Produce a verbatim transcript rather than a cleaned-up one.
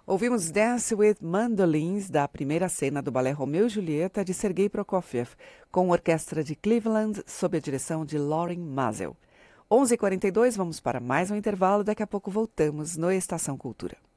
Ouvimos Dance with Mandolins, da primeira cena do balé Romeu e Julieta, de Sergei Prokofiev, com a orquestra de Cleveland, sob a direção de Loren Mazel. onze e quarenta e dois, vamos para mais um intervalo, daqui a pouco voltamos no Estação Cultura.